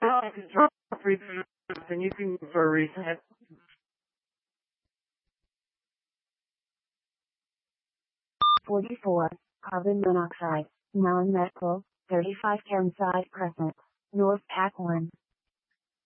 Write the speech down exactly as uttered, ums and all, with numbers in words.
and you can go for a reset. forty-four, carbon monoxide, non-medical, thirty-five Cairnside Crescent, North Pack one.